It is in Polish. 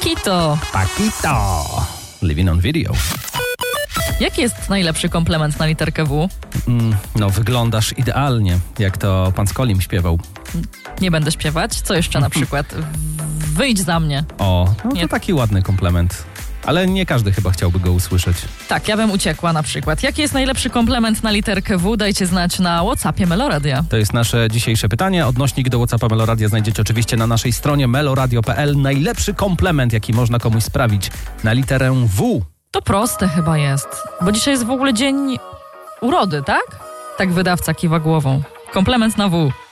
Paquito. Living on video. Jaki jest najlepszy komplement na literkę W? No, wyglądasz idealnie, jak to pan Skolim śpiewał. Nie będę śpiewać. Co jeszcze na przykład? Wyjdź za mnie. O, no to taki ładny komplement. Ale nie każdy chyba chciałby go usłyszeć. Tak, ja bym uciekła na przykład. Jaki jest najlepszy komplement na literkę W? Dajcie znać na WhatsAppie Meloradia. To jest nasze dzisiejsze pytanie. Odnośnik do WhatsAppa Meloradia znajdziecie oczywiście na naszej stronie meloradio.pl. Najlepszy komplement, jaki można komuś sprawić na literę W. To proste chyba jest, bo dzisiaj jest w ogóle dzień urody, tak? Tak wydawca kiwa głową. Komplement na W.